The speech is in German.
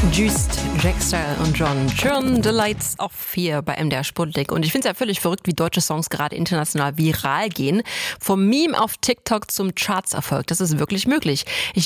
Just, Jackstyle und John. Turn the lights off hier bei MDR Sputnik. Und ich finde es ja völlig verrückt, wie deutsche Songs gerade international viral gehen. Vom Meme auf TikTok zum Chartserfolg. Das ist wirklich möglich.